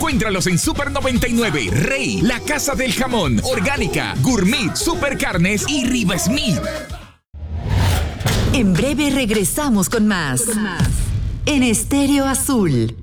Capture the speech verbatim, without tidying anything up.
Encuéntralos en Super noventa y nueve, Rey, La Casa del Jamón, Orgánica, Gourmet, Super Carnes y Riva Smith. En breve regresamos con más. En Estéreo Azul.